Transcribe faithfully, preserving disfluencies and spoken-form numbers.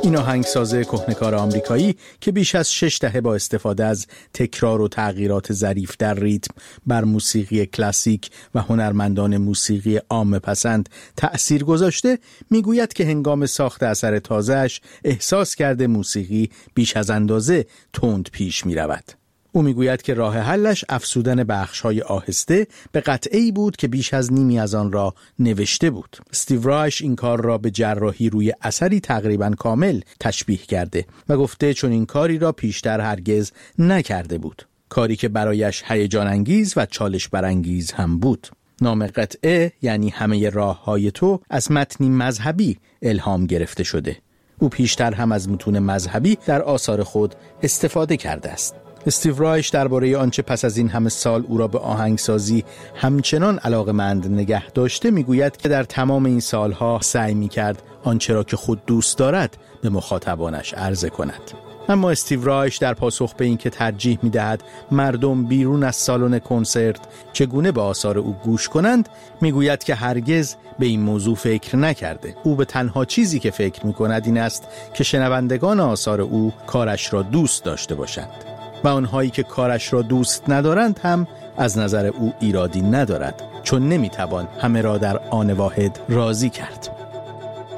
این آهنگساز کهنه‌کار آمریکایی که بیش از شش دهه با استفاده از تکرار و تغییرات ظریف در ریتم بر موسیقی کلاسیک و هنرمندان موسیقی عامه پسند تأثیر گذاشته، میگوید که هنگام ساخت اثر تازه‌اش احساس کرده موسیقی بیش از اندازه تند پیش می‌رود. او میگوید که راه حلش افزودن بخش‌های آهسته به قطعه‌ای بود که بیش از نیمی از آن را نوشته بود. استیو رایش این کار را به جراحی روی اثری تقریباً کامل تشبیه کرده و گفته چون این کاری را پیشتر هرگز نکرده بود. کاری که برایش هیجان انگیز و چالش برانگیز هم بود. نام قطعه یعنی همه راه‌های تو از متنی مذهبی الهام گرفته شده. او پیشتر هم از متون مذهبی در آثار خود استفاده کرده است. استیو رایش درباره آنچه پس از این همه سال او را به آهنگسازی همچنان علاقه‌مند نگه داشته میگوید که در تمام این سالها سعی میکرد آنچه را که خود دوست دارد به مخاطبانش عرضه کند. اما استیو رایش در پاسخ به این که ترجیح میدهد مردم بیرون از سالن کنسرت چگونه به آثار او گوش کنند، میگوید که هرگز به این موضوع فکر نکرده. او به تنها چیزی که فکر میکند این است که شنوندگان آثار او کارش را دوست داشته باشند و آنهایی که کارش را دوست ندارند هم از نظر او ایرادی ندارد، چون نمیتوان همه را در آن واحد راضی کرد.